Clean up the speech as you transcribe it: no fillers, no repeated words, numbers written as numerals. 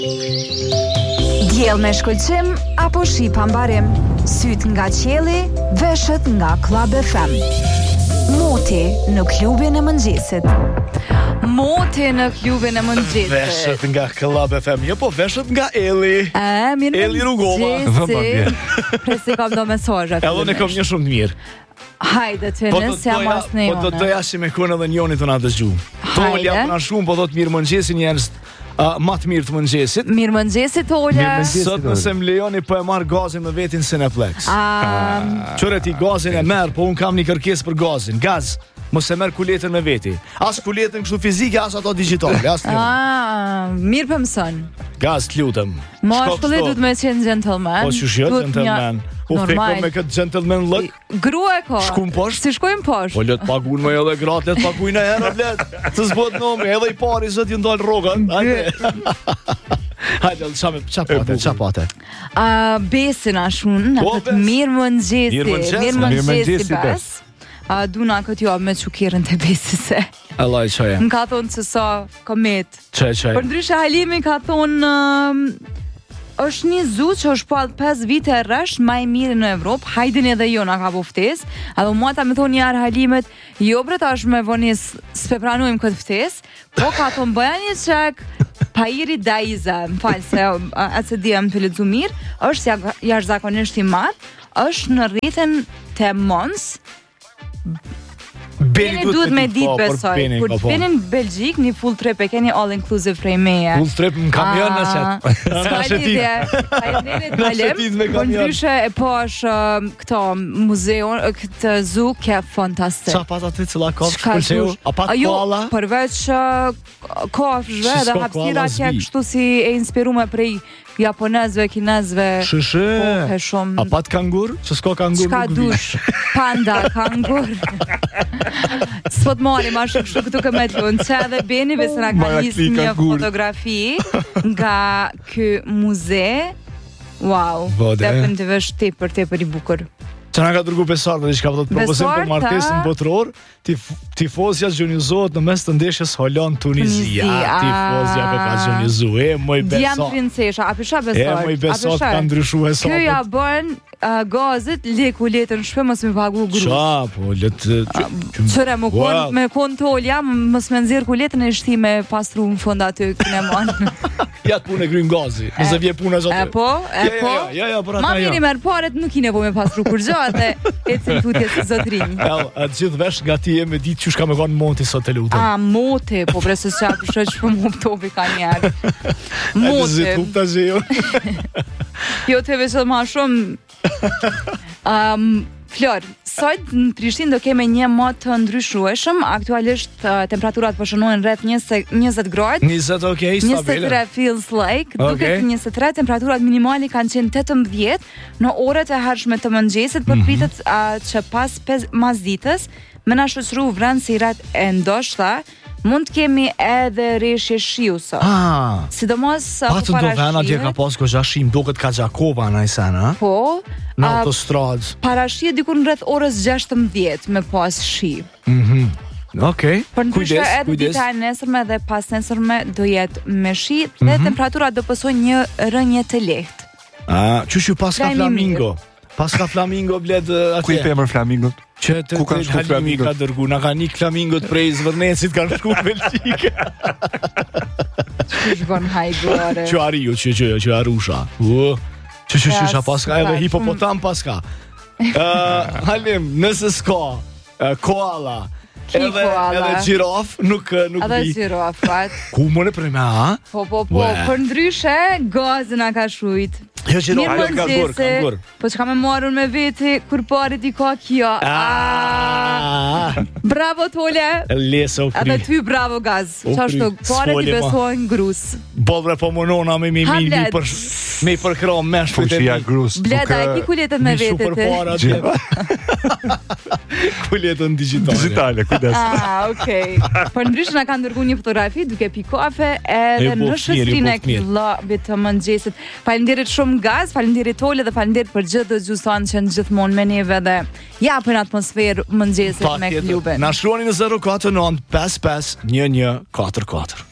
Diell me shkëlqim apo shi pa mbarim, syt nga qielli, veshët nga Club FM. Moti në klubin e mëngjesit. Moti në klubin e mëngjesit. Veshët nga Club FM, jo po veshët nga Eli. Mirë Eli Rugova. Presi kam do mesazhe. Edhe ne kam një shumë të mirë. Hajde të nësë jam as në Po do të doja si me kone dhe njoni të nga dëgju. Tolja për në shumë, po do të mirë mëngjesin njerës matë mirë të mëngjesit. Mirë mëngjesit, Tolja. Sot nëse më lejoni po e marë gazin me vetin Cineplex. Qore ti gazin e merë, po unë kam një kërkes për gazin. Gaz, mos e merë kuletën me veti. As kuletën kështu fizike, as ato digitale. Mirë për mësën. Gaz, të lutëm. Ma shkullet du të me qenë gentleman. Po që shjo gentleman. U feko me këtë gentleman look. Grua e ko. Shkum poshtë. Si shkojmë poshtë. Po let pagun me edhe gratë, let paguin e herë, let. Të zbot nomi, edhe i pari zët ju ndalë rogën. Hajde, qa pate? Besin ashun, në këtë mirë mëngjesi bes. Duna këtë jo me qukirën të besise. Allah i qaje. Më ka thonë që sa komet. Qaj. Për ndryshe Halimi ka thonë është një zu që është palë 5 vite rresht ma i mirë në Evropë, hajdin edhe jo nga ka poftes, edhe mua ta me thonë njarë Halimet, jo bre ta është me vonis s'pe pranujmë këtë ftes, po ka thonë bëja një qek, pa iri Daiza, më falë se atë se dhja më të ledzu mirë, është jashtë zakonisht i madh, është në rritën të mons. Beni duhet me ditë besoj. Kur t'beni në Belgjik, një full trip e keni all inclusive prej meje. Full trip në kamion në qëtë. S'ka lidhje. Por ndryshe e po është këto muzeon, këtë zu ke fantastik. Qa pat aty cila kofsh pëlqeu? A pat koala? Përveç kofshve dhe hapësira që kështu si e inspirume prej japonezve, kinezve. Shëshe. A pat kangur? Që s'ko kangur nuk dush? Panda, kangur. S'po të marim ashtu kështu këtu këmet lunë. Që edhe Beni besë nga ka njësë një fotografi nga kë muze. Wow, definitivisht tepër i bukur. Që nga ka dërgu pesar dhe që ka të proposim për martesën botëror, tifozja zgjonizohet në mes të ndeshjes Holland-Tunizia. Tifozja për ka zgjonizu, moj besar. Djam princesha, a pisha besar? Moj besar ka ndryshu e sapët. Kjo ja bën gazit, leku letën shpe, mos me pagu gru. Qa, po, letë... Qëre, me kon tolja, mos me nëzirë ku letën e shti me pastru në fond aty këne manë. Ja të punë e grym gazi, nëse vje punë e zotë. E po? Ma miri merë paret, nuk i nevo me pastru kur gjo, atë e cilë tutje si zotrinj. Gjithë vesh nga ti e me ditë që shka me konë monti sot të lutëm. Moti, po presës që apë shë që për më pëtopi ka njerë. Moti. E të të zhjo. Jo të veqët ma shumë. Flor, sot në Prishtinë do keme një mod të ndryshueshëm. Aktualisht temperaturat po shënojnë rreth 20 gradë. 20, okej, stabile. 23 feels like. Duket 23, temperaturat minimali kanë qenë 18 në orët e hershme të mëngjesit, për pritet që pas masditës me na shoqëru vran si rat e ndoshta mund të kemi edhe reshje shiu sot. Sidomos patën do vena dje ka pas këgja shim, duket ka Gjakova në isena. Po. Në autostradë. Parashie dikur në rreth orës 16 me pas shi. Okej, për ndryshe edhe dita e nesërme dhe pas nesërme do jetë me shi dhe temperaturat do pësoj një rënje të lehtë. Qështu pas ka flamingo? Pas ka flamingo bled atje. Ku i pëmër flamingot? Që të të Halimi ka dërgu, na ka një flamingot prej Zvërnecit kanë shku në Belgjike. Që shkon hajgore? Që ariju, që arusha. Që paska edhe hipopotam paska. Halim, nëse s'ka koala edhe gjiraf nuk vi. Edhe gjirafat. Ku më në preme, a? Po, për ndryshe gazën a ka shujt. Jo gjiraf, kangur. Po që ka me marrën me veti kur parit i ka kjo. Bravo Tole. Lese o kri. Edhe ty bravo gaz. Qashtu, parit i besojnë grus. Bobre po mënona me me përkram mesh. Fushia grus. Bleda, e ki kuletën me vetet e? Kuletën digitale, kujdes. Okej. Për ndryshë nga ka ndërgu një fotografi duke pi kafe edhe në shësrinë e klubit të mëngjesit. Faleminderit shumë gaz, faleminderit Tole dhe faleminderit për gjithë dëgjuesit që janë gjithmonë me neve dhe japin atmosferë mëngjesit me klubin. Na shkruani në 049 55 11 44.